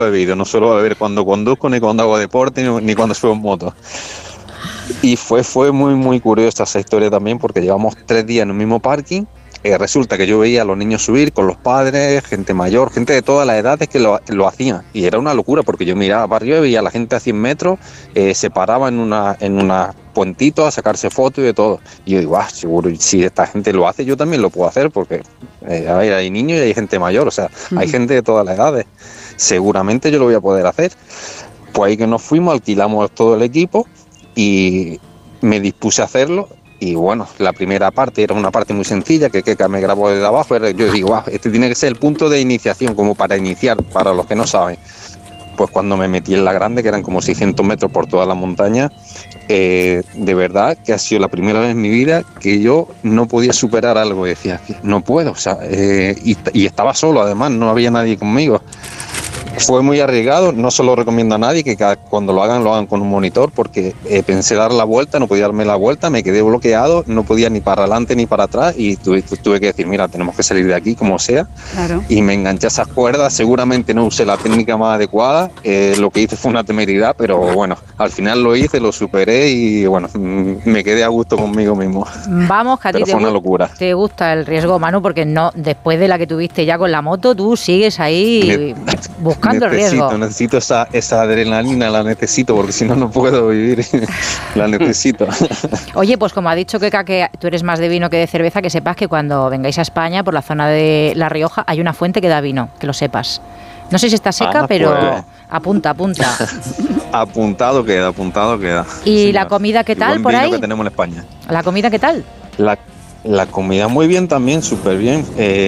bebido, no suelo beber cuando conduzco, ni cuando hago deporte, ni cuando subo en moto. Y fue muy, muy curiosa esa historia también, porque llevamos 3 días en el mismo parking. Resulta que yo veía a los niños subir con los padres, gente mayor, gente de todas las edades que lo hacían. Y era una locura, porque yo miraba para arriba y veía a la gente a 100 metros, se paraba en una puentito a sacarse fotos y de todo. Y yo digo, seguro, si esta gente lo hace, yo también lo puedo hacer, porque hay niños y hay gente mayor, o sea, hay gente de todas las edades. Seguramente yo lo voy a poder hacer. Pues ahí que nos fuimos, alquilamos todo el equipo y me dispuse a hacerlo. Y bueno, la primera parte era una parte muy sencilla, que me grabó desde abajo. Yo digo, este tiene que ser el punto de iniciación, como para iniciar, para los que no saben. Pues cuando me metí en la grande, que eran como 600 metros por toda la montaña, de verdad que ha sido la primera vez en mi vida que yo no podía superar algo. Y decía, no puedo, o sea, y estaba solo, además, no había nadie conmigo. Fue muy arriesgado, no se lo recomiendo a nadie, que cuando lo hagan con un monitor, porque pensé dar la vuelta, no podía darme la vuelta, me quedé bloqueado, no podía ni para adelante ni para atrás y tuve que decir, mira, tenemos que salir de aquí como sea. Claro. Y me enganché a esas cuerdas, seguramente no usé la técnica más adecuada, lo que hice fue una temeridad, pero bueno, al final lo hice, lo superé y bueno, me quedé a gusto conmigo mismo. Vamos, que a ti fue una locura. Te gusta el riesgo, Manu, porque no, después de la que tuviste ya con la moto, tú sigues ahí buscando el riesgo. Necesito esa adrenalina, la necesito, porque si no, no puedo vivir. La necesito. Oye, pues como ha dicho Keka, que tú eres más de vino que de cerveza, que sepas que cuando vengáis a España, por la zona de La Rioja, hay una fuente que da vino, que lo sepas. No sé si está seca, pero pues apunta. Apuntado queda. ¿Y sí, la comida qué tal por ahí? Que tenemos en España. ¿La comida qué tal? La comida muy bien también, súper bien.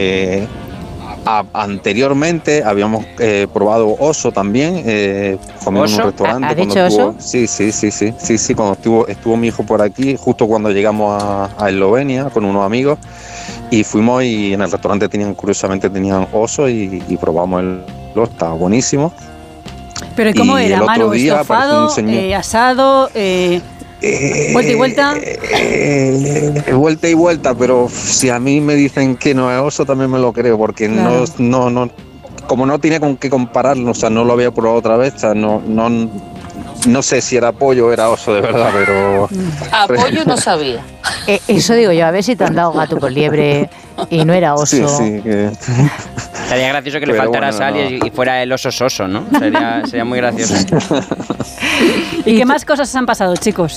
Anteriormente habíamos probado oso también, comimos en un restaurante. ¿Ha dicho oso? Sí, cuando estuvo mi hijo por aquí, justo cuando llegamos a Eslovenia con unos amigos, y fuimos y en el restaurante curiosamente tenían oso y probamos estaba buenísimo. ¿Pero cómo era, Manu? ¿Estofado, asado, vuelta y vuelta? Vuelta y vuelta, pero si a mí me dicen que no es oso, también me lo creo, porque claro. no, como no tenía con qué compararlo, o sea, no lo había probado otra vez, o sea, no sé si era pollo o era oso de verdad, pero... pollo no sabía. Eso digo yo, a ver si te han dado gato por liebre y no era oso. Sí, que... Sería gracioso que le faltara sal y fuera el oso soso, ¿no? Sería muy gracioso. ¿Y qué más cosas han pasado, chicos?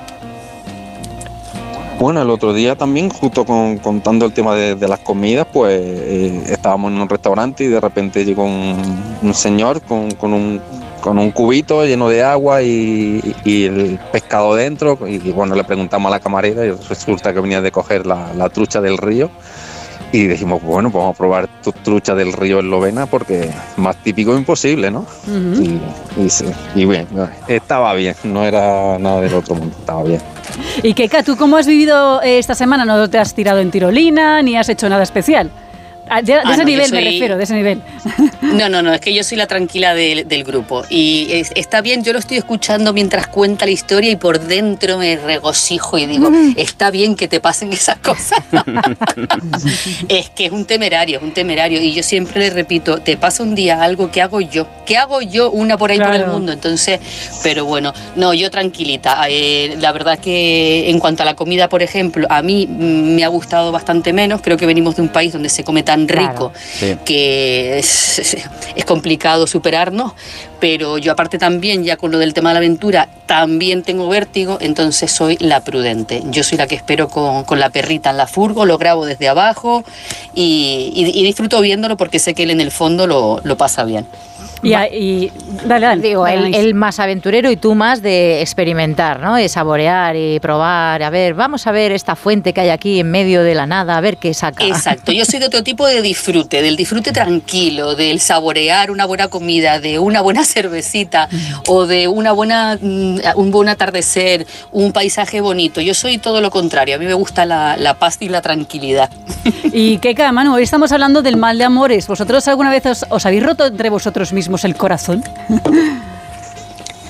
Bueno, el otro día también, justo contando el tema de las comidas, pues estábamos en un restaurante y de repente llegó un señor con un cubito lleno de agua y el pescado dentro, y bueno, le preguntamos a la camarera y resulta que venía de coger la trucha del río. Y dijimos, bueno, pues vamos a probar trucha del río eslovena, porque más típico imposible, ¿no? Uh-huh. Y bien, estaba bien, no era nada del otro mundo, estaba bien. Y Keka, ¿tú cómo has vivido esta semana? ¿No te has tirado en tirolina ni has hecho nada especial? De ese nivel me refiero, de ese nivel. No, es que yo soy la tranquila del grupo y está bien, yo lo estoy escuchando mientras cuenta la historia y por dentro me regocijo y digo, está bien que te pasen esas cosas. Es que es un temerario y yo siempre le repito, te pasa un día algo, ¿qué hago yo una por ahí claro. Por el mundo? Entonces, pero bueno, no, yo tranquilita. La verdad que en cuanto a la comida, por ejemplo, a mí me ha gustado bastante menos, creo que venimos de un país donde se come tan rico, claro, sí, que es complicado superarnos, pero yo aparte también, ya con lo del tema de la aventura, también tengo vértigo, entonces soy la prudente. Yo soy la que espero con la perrita en la furgo, lo grabo desde abajo y disfruto viéndolo porque sé que él en el fondo lo pasa bien. Y dale. Digo, él más aventurero y tú más de experimentar, ¿no? De saborear y probar. A ver, vamos a ver esta fuente que hay aquí en medio de la nada, a ver qué saca. Exacto, yo soy de otro tipo de disfrute, del disfrute tranquilo, del saborear una buena comida, de una buena cervecita o de un buen atardecer, un paisaje bonito. Yo soy todo lo contrario, a mí me gusta la paz y la tranquilidad. Y Keka, Manu, hoy estamos hablando del mal de amores. ¿Vosotros alguna vez os habéis roto entre vosotros mismos el corazón?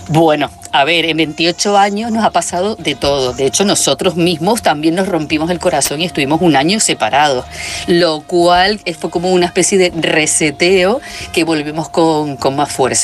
Bueno, a ver, en 28 años nos ha pasado de todo. De hecho, nosotros mismos también nos rompimos el corazón y estuvimos un año separados, lo cual fue como una especie de reseteo que volvimos con más fuerza.